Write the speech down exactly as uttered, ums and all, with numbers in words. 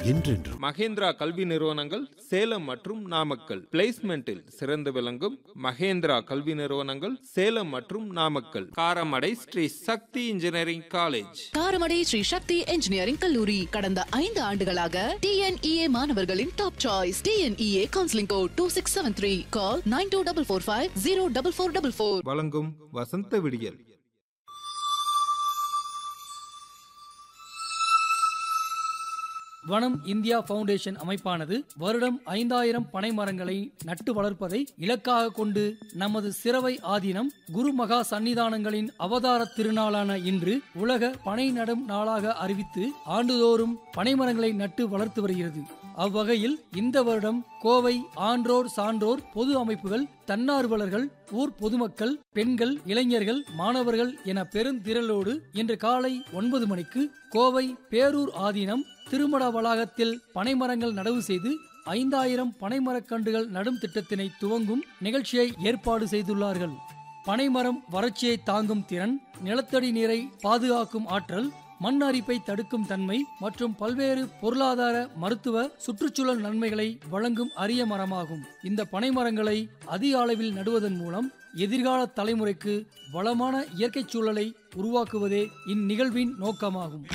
என்றென்றும். மகேந்திரா கல்வி நிறுவனங்கள் சேலம் மற்றும் நாமக்கல். பிளேஸ்மெண்டில் சிறந்து விளங்கும் மகேந்திரா கல்வி நிறுவனங்கள் சேலம் மற்றும் நாமக்கல். காரமடை ஸ்ரீ சக்தி இன்ஜினியரிங் காலேஜ். காரமடை ஸ்ரீ சக்தி இன்ஜினியரிங் கல்லூரி கடந்த ஐந்து ஆண்டுகளாக டி என் இ ஏ மாணவர்களின் டாப் சாய்ஸ். டி என் இ ஏ counselling code two six seven three. Call nine two double four five zero double four double four. வழங்கும் வசந்த விடியல். வனம் இந்தியா பவுண்டேஷன் அமைப்பானது வருடம் ஐந்தாயிரம் பனை மரங்களை நட்டு வளர்ப்பதை இலக்காக கொண்டு நமது சிரவை ஆதீனம் குரு மகா சன்னிதானங்களின் அவதார திருநாளான இன்று உலக பனை நடும் நாளாக அறிவித்து ஆண்டுதோறும் பனைமரங்களை நட்டு வளர்த்து வருகிறது. அவ்வகையில் இந்த வருடம் கோவை ஆன்றோர் சான்றோர் பொது அமைப்புகள், தன்னார்வலர்கள், ஊர் பொதுமக்கள், பெண்கள், இளைஞர்கள், மாணவர்கள் என பெருந்திரளோடு இன்று காலை ஒன்பது மணிக்கு கோவை பேரூர் ஆதீனம் திருமண வளாகத்தில் பனைமரங்கள் நடவு செய்து ஐந்தாயிரம் பனைமரக்கன்றுகள் நடும் திட்டத்தினை துவங்கும் நிகழ்ச்சியை ஏற்பாடு செய்துள்ளார்கள். பனைமரம் வறட்சியை தாங்கும் திறன், நிலத்தடி நீரை பாதுகாக்கும் ஆற்றல், மண் அரிப்பை தடுக்கும் தன்மை மற்றும் பல்வேறு பொருளாதார, மருத்துவ, சுற்றுச்சூழல் நன்மைகளை வழங்கும் அரிய மரமாகும். இந்த பனைமரங்களை அதிக அளவில் நடுவதன் மூலம் எதிர்கால தலைமுறைக்கு வளமான இயற்கை சூழலை உருவாக்குவதே இந்நிகழ்வின் நோக்கமாகும்.